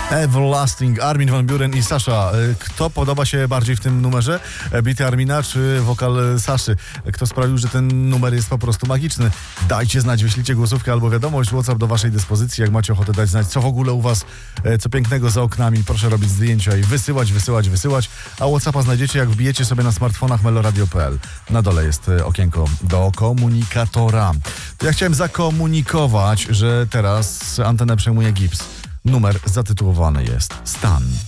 Everlasting, Armin van Buuren i Sasha. Kto podoba się bardziej w tym numerze? Bity Armina czy wokal Saszy? Kto sprawił, że ten numer jest po prostu magiczny? Dajcie znać, wyślijcie głosówkę albo wiadomość. WhatsApp do waszej dyspozycji. Jak macie ochotę dać znać, co w ogóle u was, co pięknego za oknami, proszę robić zdjęcia i wysyłać. A WhatsAppa znajdziecie, jak wbijecie sobie na smartfonach meloradio.pl. Na dole jest okienko do komunikatora. To ja chciałem zakomunikować, że teraz antenę przejmuje Gips. Numer zatytułowany jest Stan.